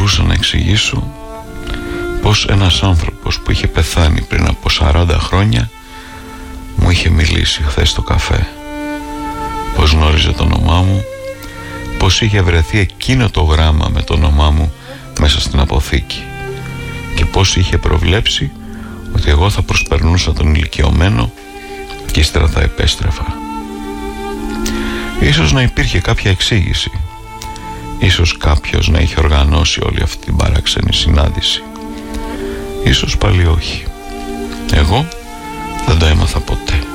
μπορούσα να εξηγήσω πως ένας άνθρωπος που είχε πεθάνει πριν από 40 χρόνια μου είχε μιλήσει χθες στο καφέ, πως γνώριζε το όνομά μου, πως είχε βρεθεί εκείνο το γράμμα με το όνομά μου μέσα στην αποθήκη και πως είχε προβλέψει ότι εγώ θα προσπερνούσα τον ηλικιωμένο και ύστερα θα επέστρεφα. Ίσως να υπήρχε κάποια εξήγηση, ίσως κάποιος να είχε οργανώσει όλη αυτή την παράξενη συνάντηση, ίσως πάλι όχι. Εγώ δεν το έμαθα ποτέ.